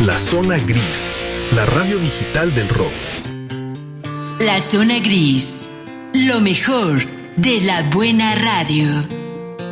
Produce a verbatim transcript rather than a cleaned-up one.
La Zona Gris, la radio digital del rock. La Zona Gris, lo mejor de la buena radio.